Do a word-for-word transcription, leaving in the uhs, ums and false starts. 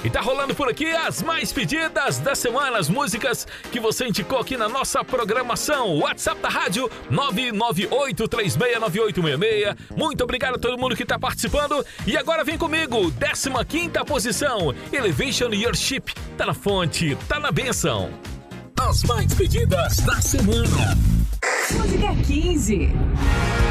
E tá rolando por aqui as mais pedidas da semana, as músicas que você indicou aqui na nossa programação. WhatsApp da rádio nove nove oito três seis nove oito seis seis. Muito obrigado a todo mundo que tá participando. E agora vem comigo, décima quinta posição, Elevation Worship. Tá na fonte, tá na benção. As mais pedidas da semana. Música quinze.